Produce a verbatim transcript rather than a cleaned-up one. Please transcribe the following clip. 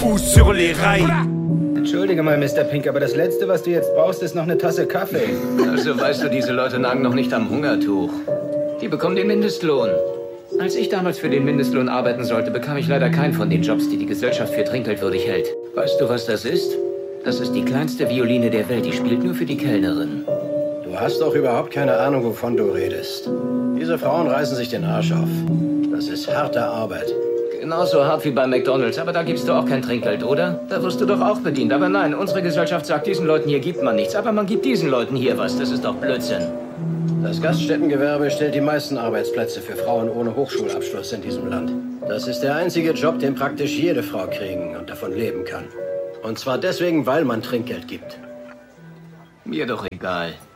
ou sur les rails. Entschuldige mal, Mister Pink, aber das Letzte, was du jetzt brauchst, ist noch eine Tasse Kaffee. Also weißt du, diese Leute nagen noch nicht am Hungertuch. Die bekommen den Mindestlohn. Als ich damals für den Mindestlohn arbeiten sollte, bekam ich leider keinen von den Jobs, die die Gesellschaft für trinkgeldwürdig hält. Weißt du, was das ist? Das ist die kleinste Violine der Welt. Die spielt nur für die Kellnerin. Du hast doch überhaupt keine Ahnung, wovon du redest. Diese Frauen reißen sich den Arsch auf. Das ist harte Arbeit. Genauso hart wie bei McDonald's, aber da gibst du auch kein Trinkgeld, oder? Da wirst du doch auch bedient. Aber nein, unsere Gesellschaft sagt, diesen Leuten hier gibt man nichts. Aber man gibt diesen Leuten hier was. Das ist doch Blödsinn. Das Gaststättengewerbe stellt die meisten Arbeitsplätze für Frauen ohne Hochschulabschluss in diesem Land. Das ist der einzige Job, den praktisch jede Frau kriegen und davon leben kann. Und zwar deswegen, weil man Trinkgeld gibt. Mir doch egal.